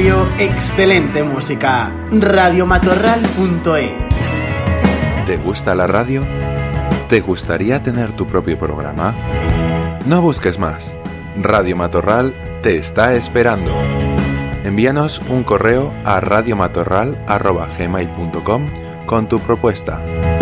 radio, excelente música. Radiomatorral.es. ¿Te gusta la radio? ¿Te gustaría tener tu propio programa? No busques más. Radio Matorral te está esperando. Envíanos un correo a radiomatorral@gmail.com con tu propuesta.